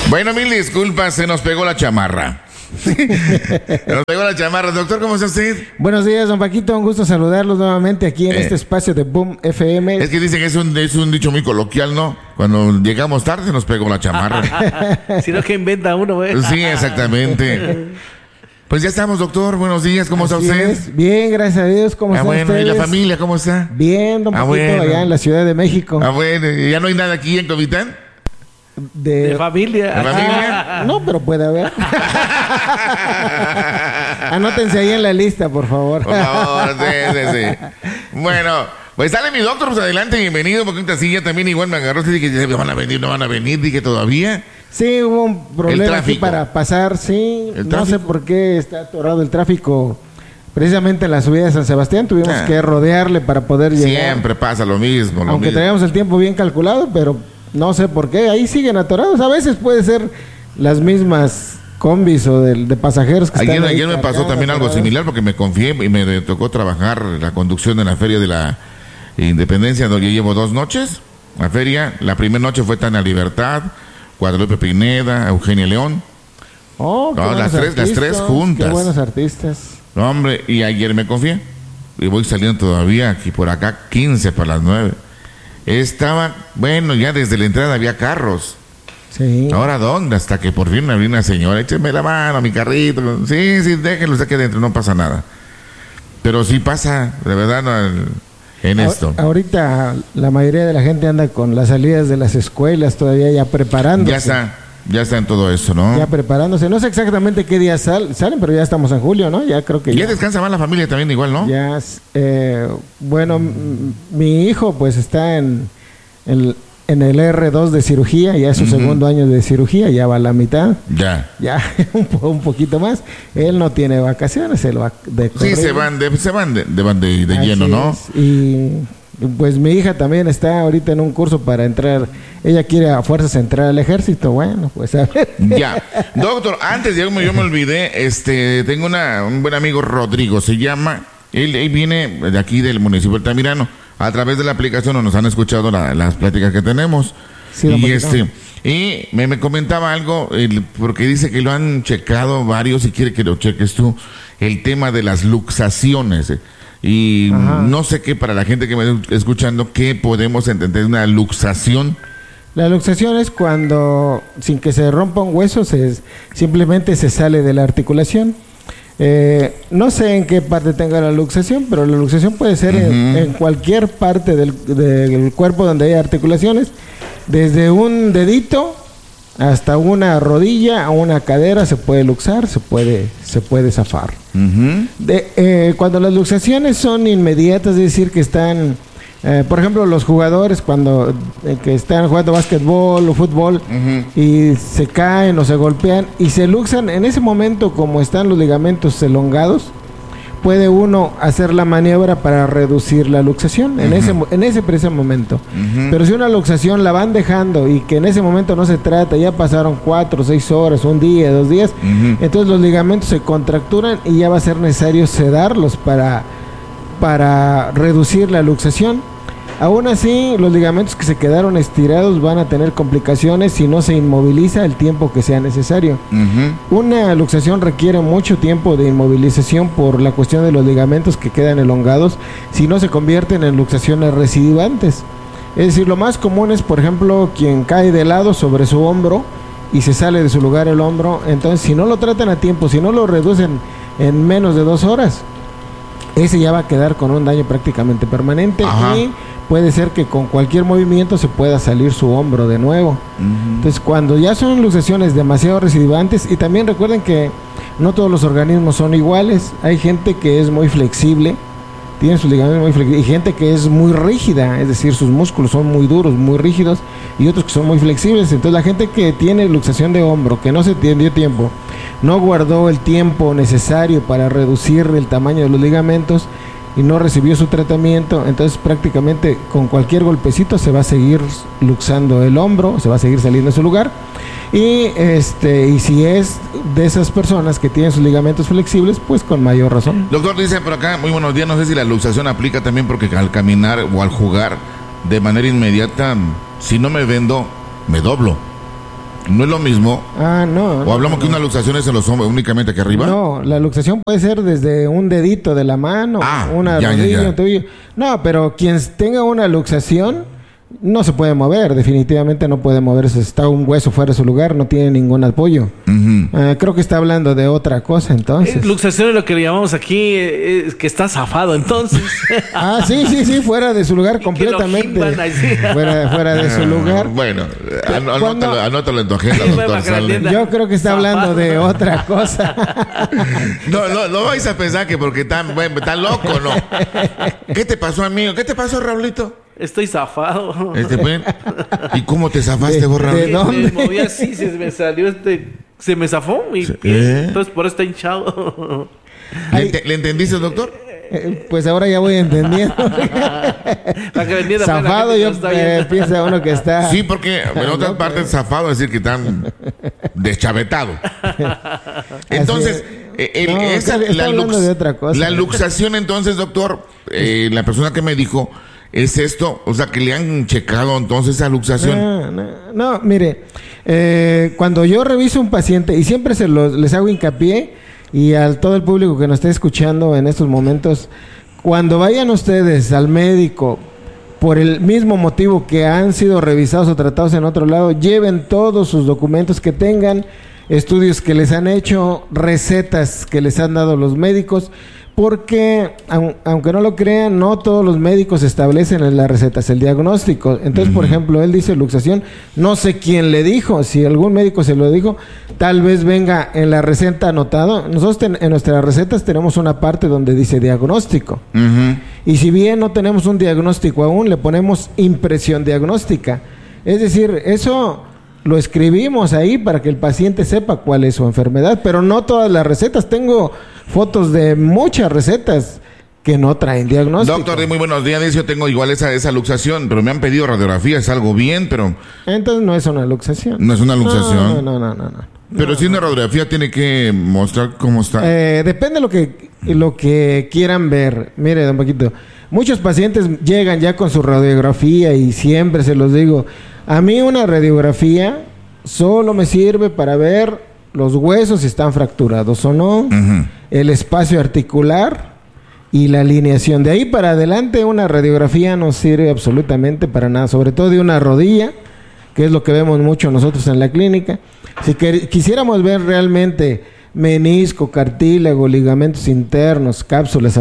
Bueno, mil disculpas, se nos pegó la chamarra. Nos pegó la chamarra. Doctor, ¿cómo está usted? Buenos días, don Paquito. Un gusto saludarlos nuevamente aquí en este espacio de Boom FM. Es que dicen que es un dicho muy coloquial, ¿no? Cuando llegamos tarde nos pegó la chamarra. Si no, que inventa uno, güey. Sí, exactamente. Pues ya estamos, doctor. Buenos días. ¿Cómo está usted? Bien, gracias a Dios. ¿Cómo están bueno, ustedes? ¿y la familia cómo está? Bien, don Paquito, bueno. allá en la Ciudad de México. Bueno, ¿ya no hay nada aquí en Comitán? De familia. ¿De familia? No, pero puede haber. Anótense ahí en la lista, por favor. Por favor, sí. Bueno, pues sale mi doctor, pues adelante, bienvenido, porque ahorita sí ya también igual me agarró, dije, no van a venir, dije todavía. Sí, hubo un problema aquí para pasar, sí. No sé por qué está atorado el tráfico. Precisamente en la subida de San Sebastián tuvimos que rodearle para poder llegar. Siempre pasa lo mismo. Aunque traíamos el tiempo bien calculado, pero no sé por qué. Ahí siguen atorados. A veces puede ser las mismas combis o de pasajeros que están ahí. Ayer me pasó también algo similar porque me confié y me tocó trabajar la conducción en la Feria de la Independencia, donde yo llevo 2 noches. La feria, la primera noche fue Tania Libertad, Guadalupe Pineda, Eugenia León. Oh, no, las tres juntas. Qué buenos artistas. No, hombre, y ayer me confié. Y voy saliendo todavía aquí por acá, 15 para las 9. Estaba, bueno, ya desde la entrada había carros. Sí. ¿Ahora dónde? Hasta que por fin me abrió una señora, écheme la mano, mi carrito. Sí, déjenlo, está aquí adentro, no pasa nada. Pero sí pasa, de verdad, en esto. Ahorita la mayoría de la gente anda con las salidas de las escuelas todavía ya preparándose. Ya está en todo eso, ¿no? Ya preparándose. No sé exactamente qué días salen, pero ya estamos en julio, ¿no? Ya creo que ya descansa más la familia también igual, ¿no? Ya, bueno, mi hijo pues está en el R2 de cirugía, ya es su segundo año de cirugía, ya va a la mitad. Ya un poquito más. Él no tiene vacaciones, él va de corrido. Sí, se van de lleno, ¿no? Y pues mi hija también está ahorita en un curso para entrar. Ella quiere a fuerzas entrar al ejército. Bueno, pues a ver. Ya. Doctor, antes yo me olvidé, tengo un buen amigo, Rodrigo, se llama, él viene de aquí del municipio de Altamirano. A través de la aplicación nos han escuchado las pláticas que tenemos. Sí, y me comentaba algo, porque dice que lo han checado varios y quiere que lo cheques tú, el tema de las luxaciones. Y no sé qué, para la gente que me está escuchando, ¿qué podemos entender una luxación? La luxación es cuando, sin que se rompa un hueso, simplemente se sale de la articulación. No sé en qué parte tenga la luxación, pero la luxación puede ser en cualquier parte del cuerpo donde hay articulaciones, desde un dedito hasta una rodilla o una cadera se puede luxar, se puede zafar. Cuando las luxaciones son inmediatas, es decir, que están, por ejemplo, los jugadores cuando que están jugando básquetbol o fútbol y se caen o se golpean y se luxan, en ese momento, como están los ligamentos elongados, puede uno hacer la maniobra para reducir la luxación en ese preciso momento. Pero si una luxación la van dejando y que en ese momento no se trata, ya pasaron 4 o 6 horas, un día, 2 días, entonces los ligamentos se contracturan y ya va a ser necesario sedarlos para reducir la luxación. Aún así, los ligamentos que se quedaron estirados van a tener complicaciones si no se inmoviliza el tiempo que sea necesario. Una luxación requiere mucho tiempo de inmovilización por la cuestión de los ligamentos que quedan elongados, si no se convierten en luxaciones recidivantes. Es decir, lo más común es, por ejemplo, quien cae de lado sobre su hombro y se sale de su lugar el hombro. Entonces, si no lo tratan a tiempo, si no lo reducen en menos de 2 horas, ese ya va a quedar con un daño prácticamente permanente. Y puede ser que con cualquier movimiento se pueda salir su hombro de nuevo. Entonces, cuando ya son luxaciones demasiado recidivantes, y también recuerden que no todos los organismos son iguales. Hay gente que es muy flexible, tiene sus ligamentos muy flexibles, y gente que es muy rígida, es decir, sus músculos son muy duros, muy rígidos, y otros que son muy flexibles. Entonces, la gente que tiene luxación de hombro, que no se dio tiempo, no guardó el tiempo necesario para reducir el tamaño de los ligamentos y no recibió su tratamiento, entonces prácticamente con cualquier golpecito se va a seguir luxando el hombro, se va a seguir saliendo de su lugar. Y si es de esas personas que tienen sus ligamentos flexibles, pues con mayor razón. Doctor, dice por acá, muy buenos días, no sé si la luxación aplica también porque al caminar o al jugar de manera inmediata, si no me vendo, me doblo. ¿No es lo mismo? No. ¿O hablamos que una luxación es en los hombros únicamente aquí arriba? No, la luxación puede ser desde un dedito de la mano, una rodilla, un tobillo. No, pero quien tenga una luxación no se puede mover, definitivamente no puede moverse. Está un hueso fuera de su lugar, no tiene ningún apoyo. Creo que está hablando de otra cosa, entonces. Luxación es lo que le llamamos aquí, es que está zafado, entonces. Sí, fuera de su lugar completamente. Fuera de su lugar. Bueno, anótalo en tu agenda, doctor Salles. Yo creo que está hablando de otra cosa. No vais a pensar que porque tan loco, ¿no? ¿Qué te pasó, amigo? ¿Qué te pasó, Raulito? Estoy zafado. ¿Y cómo te zafaste, Raulito? ¿De dónde? Me moví así, se me salió se me zafó y entonces por eso está hinchado. ¿Le entendiste, doctor? Pues ahora ya voy entendiendo. Zafado, yo piensa uno que está. Sí, porque en otras partes zafado es decir que están deschavetado. Entonces, la luxación, entonces, doctor, la persona que me dijo, ¿es esto? O sea, que le han checado entonces esa luxación. No, mire, cuando yo reviso un paciente, y siempre les hago hincapié, y a todo el público que nos esté escuchando en estos momentos, cuando vayan ustedes al médico por el mismo motivo que han sido revisados o tratados en otro lado, lleven todos sus documentos que tengan, estudios que les han hecho, recetas que les han dado los médicos, porque aunque no lo crean, no todos los médicos establecen en las recetas el diagnóstico. Entonces, por ejemplo, él dice luxación, no sé quién le dijo, si algún médico se lo dijo, tal vez venga en la receta anotado. Nosotros en nuestras recetas tenemos una parte donde dice diagnóstico. Y si bien no tenemos un diagnóstico aún, le ponemos impresión diagnóstica. Es decir, eso lo escribimos ahí para que el paciente sepa cuál es su enfermedad, pero no todas las recetas. Tengo fotos de muchas recetas que no traen diagnóstico. Doctor, muy buenos días. Yo tengo igual esa luxación, pero me han pedido radiografía, es algo bien, pero... Entonces no es una luxación. ¿No es una luxación? No. Pero si una radiografía tiene que mostrar cómo está. Depende de lo que quieran ver. Mire, don Paquito, muchos pacientes llegan ya con su radiografía y siempre se los digo, a mí una radiografía solo me sirve para ver los huesos si están fracturados o no, el espacio articular y la alineación. De ahí para adelante una radiografía no sirve absolutamente para nada, sobre todo de una rodilla, que es lo que vemos mucho nosotros en la clínica. Si quisiéramos ver realmente menisco, cartílago, ligamentos internos, cápsulas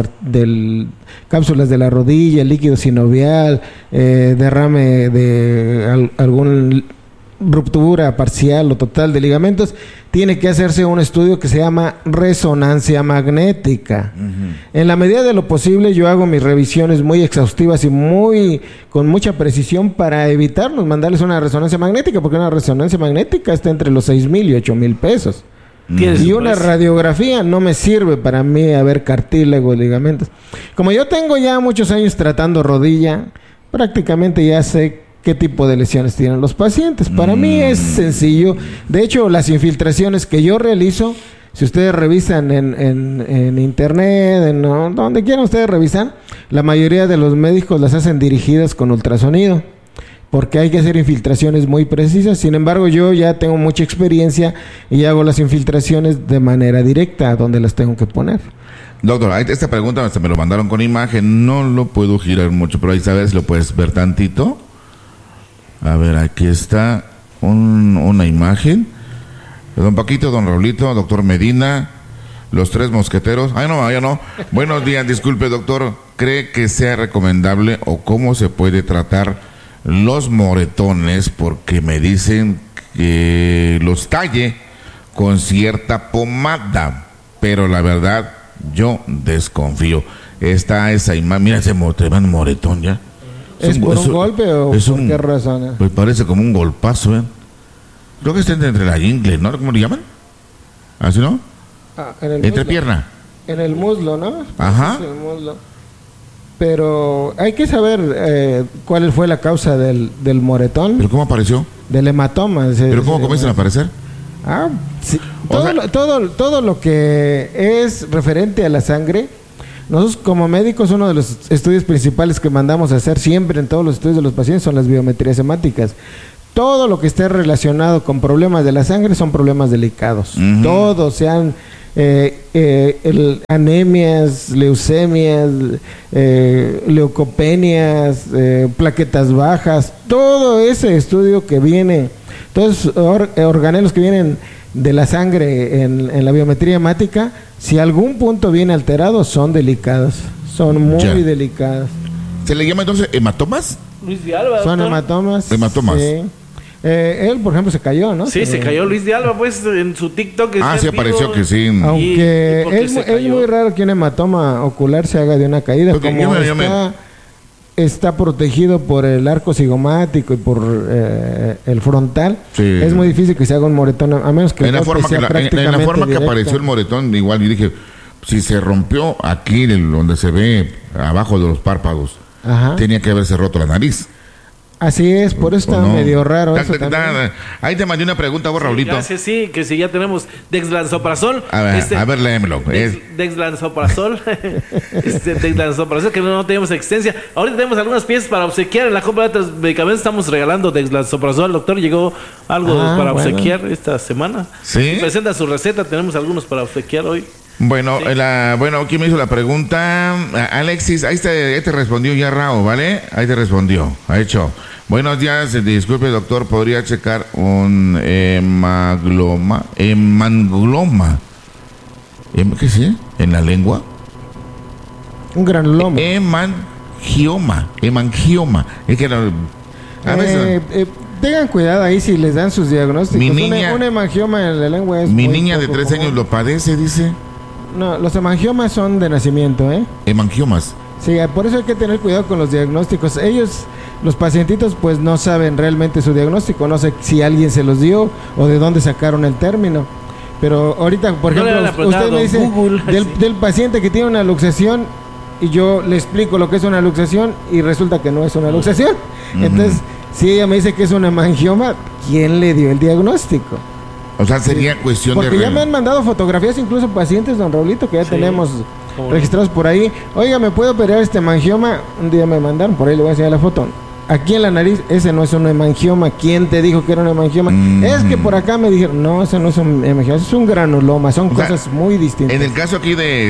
de la rodilla, líquido sinovial, derrame de algún ruptura parcial o total de ligamentos, tiene que hacerse un estudio que se llama resonancia magnética. En la medida de lo posible yo hago mis revisiones muy exhaustivas y con mucha precisión para evitarnos mandarles una resonancia magnética, porque una resonancia magnética está entre los 6,000 y 8,000 pesos. Y una radiografía no me sirve para mí a ver cartílago, ligamentos. Como yo tengo ya muchos años tratando rodilla, prácticamente ya sé qué tipo de lesiones tienen los pacientes. Para mí es sencillo. De hecho, las infiltraciones que yo realizo, si ustedes revisan en internet, donde quieran ustedes revisan, la mayoría de los médicos las hacen dirigidas con ultrasonido, porque hay que hacer infiltraciones muy precisas. Sin embargo, yo ya tengo mucha experiencia y hago las infiltraciones de manera directa, donde las tengo que poner. Doctor, esta pregunta hasta me lo mandaron con imagen, no lo puedo girar mucho, pero ahí sabes, lo puedes ver tantito. A ver, aquí está una imagen. Don Paquito, don Raulito, doctor Medina, los tres mosqueteros. Ya no. Buenos días, disculpe, doctor. ¿Cree que sea recomendable o cómo se puede tratar los moretones? Porque me dicen que los talle con cierta pomada, pero la verdad yo desconfío. Está esa imagen, mira ese tremendo moretón ya. ¿Es por un golpe o por qué razón? Pues parece como un golpazo, ¿eh? Creo que está entre la ingle, ¿no? ¿Cómo le llaman? ¿Así, no? Entre pierna. En el muslo, ¿no? Ajá. El muslo. Pero hay que saber cuál fue la causa del moretón. ¿Pero cómo apareció? Del hematoma. ¿Pero cómo comienzan a aparecer? Sí. Todo lo que es referente a la sangre, nosotros como médicos, uno de los estudios principales que mandamos a hacer siempre en todos los estudios de los pacientes son las biometrías hemáticas. todo lo que esté relacionado con problemas de la sangre son problemas delicados. Todos, sean anemias, leucemias, leucopenias, plaquetas bajas, todo ese estudio que viene, todos organelos que vienen de la sangre en la biometría hemática, si algún punto viene alterado, son delicadas, son muy delicadas. ¿Se le llama entonces hematomas? Luis de Alba. Son hematomas. Hematomas. Sí. Él, por ejemplo, se cayó, ¿no? Sí, se cayó Luis de Alba, pues, en su TikTok. Sí apareció que sí. Aunque es muy raro que un hematoma ocular se haga de una caída. Porque como está protegido por el arco cigomático y por el frontal, es muy difícil que se haga un moretón, a menos que en la forma que apareció el moretón, igual, y dije, si se rompió aquí, donde se ve abajo de los párpados, tenía que haberse roto la nariz. Así es, por eso está medio raro eso también. Ahí te mandé una pregunta vos, Raulito. Gracias, sí, que si ya tenemos dexlansoprazol. A ver, léemelo. Dexlansoprazol. Dexlansoprazol, que no tenemos existencia. Ahorita tenemos algunas piezas para obsequiar. En la compra de otros medicamentos estamos regalando dexlansoprazol. Doctor, llegó algo para obsequiar esta semana. Sí. Presenta su receta, tenemos algunos para obsequiar hoy. Bueno, ¿quién me hizo la pregunta? Alexis, ahí te respondió ya Rao, ¿vale? Ahí te respondió, ha hecho. Buenos días, disculpe doctor, ¿podría checar un hemangioma? ¿Qué es? ¿En la lengua? Un granuloma. Hemangioma. Es que tengan cuidado ahí si les dan sus diagnósticos. Un hemangioma en la lengua es mi niña de 3 años lo padece, dice. No, los hemangiomas son de nacimiento, ¿eh? Hemangiomas. Sí, por eso hay que tener cuidado con los diagnósticos. Los pacientitos, pues no saben realmente su diagnóstico. No sé si alguien se los dio o de dónde sacaron el término. Pero ahorita, por ejemplo, usted me dice del paciente que tiene una luxación y yo le explico lo que es una luxación y resulta que no es una luxación. Entonces, si ella me dice que es un hemangioma, ¿quién le dio el diagnóstico? O sea, sería cuestión porque ya me han mandado fotografías, incluso pacientes, don Raulito, que ya tenemos registrados por ahí. Oiga, ¿me puedo operar este hemangioma? Un día me mandaron, por ahí le voy a enseñar la foto. Aquí en la nariz, ese no es un hemangioma. ¿Quién te dijo que era un hemangioma? Es que por acá me dijeron, no, ese no es un hemangioma, es un granuloma, son cosas muy distintas. En el caso aquí de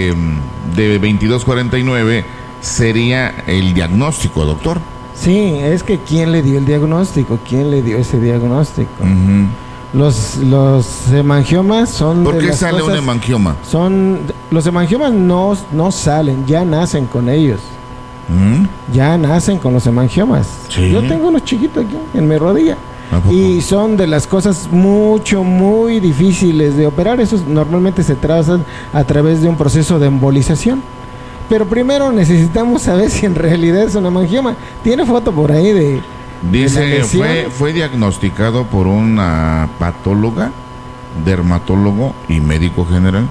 2249, sería el diagnóstico, doctor. Sí, es que ¿quién le dio el diagnóstico? ¿Quién le dio ese diagnóstico? Los hemangiomas son... ¿Por qué sale un hemangioma? Los hemangiomas no salen, ya nacen con ellos. Ya nacen con los hemangiomas. ¿Sí? Yo tengo unos chiquitos aquí en mi rodilla. Y son de las cosas muy difíciles de operar. Esos normalmente se trazan a través de un proceso de embolización. Pero primero necesitamos saber si en realidad es un hemangioma. ¿Tiene foto por ahí de...? Dice, fue diagnosticado por una patóloga, dermatólogo y médico general.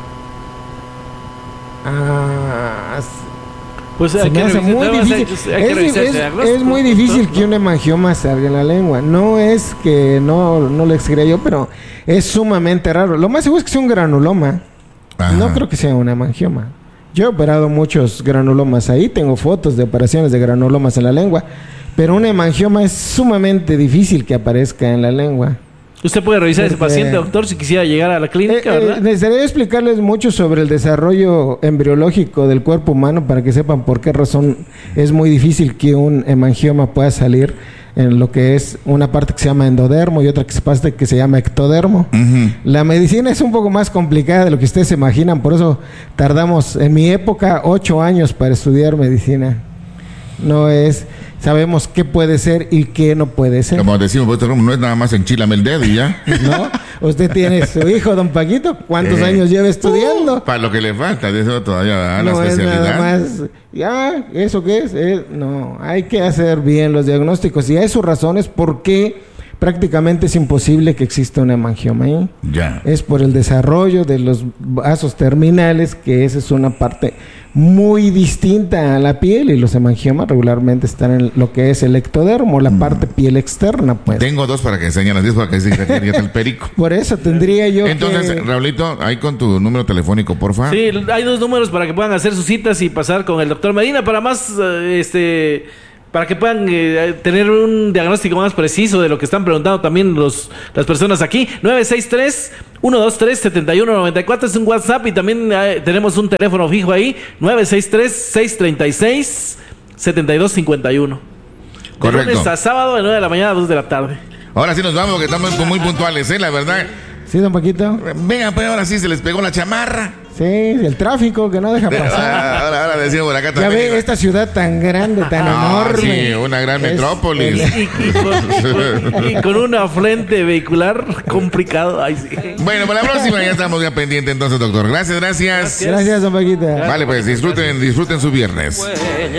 Pues se me hace muy difícil. Es muy difícil que un hemangioma salga en la lengua. No es que no lo extraía yo, pero es sumamente raro. Lo más seguro es que sea un granuloma. No creo que sea un hemangioma. Yo he operado muchos granulomas ahí. Tengo fotos de operaciones de granulomas en la lengua. Pero un hemangioma es sumamente difícil que aparezca en la lengua. Usted puede revisar a ese paciente, doctor, si quisiera llegar a la clínica, ¿verdad? Necesitaría explicarles mucho sobre el desarrollo embriológico del cuerpo humano para que sepan por qué razón es muy difícil que un hemangioma pueda salir en lo que es una parte que se llama endodermo y otra parte que se llama ectodermo. La medicina es un poco más complicada de lo que ustedes se imaginan, por eso tardamos, en mi época, 8 años para estudiar medicina. Sabemos qué puede ser y qué no puede ser. Como decimos, no es nada más enchílame el dedo y ya. No, usted tiene su hijo, don Paquito. ¿Cuántos años lleva estudiando? Para lo que le falta, de eso todavía no la especialidad. Es nada más, ¿eso qué es? No, hay que hacer bien los diagnósticos y hay sus razones por qué prácticamente es imposible que exista un hemangioma ahí. Es por el desarrollo de los vasos terminales, que esa es una parte muy distinta a la piel, y los hemangiomas regularmente están en lo que es el ectodermo, la parte piel externa, pues. Tengo 2 para que enseñen las 10 para que se ya está el perico. Por eso tendría yo Entonces, Raulito, ahí con tu número telefónico, porfa. Sí, hay 2 números para que puedan hacer sus citas y pasar con el doctor Medina. Para más para que puedan tener un diagnóstico más preciso de lo que están preguntando también las personas aquí. 963-123-7194 es un WhatsApp y también tenemos un teléfono fijo ahí, 963-636-7251. Correcto. De lunes a sábado de 9 de la mañana a 2 de la tarde. Ahora sí nos vamos, porque estamos muy puntuales, la verdad. Sí, don Paquito. Venga, pues ahora sí se les pegó la chamarra. Sí, el tráfico que no deja pasar. Ahora decimos por acá también. Ya ve esta ciudad tan grande, tan enorme. Sí, una gran metrópolis. Y con una frente vehicular complicado. Ay, sí. Bueno, para la próxima ya estamos ya pendientes entonces, doctor. Gracias. Gracias, don Paquito. Vale, pues disfruten su viernes.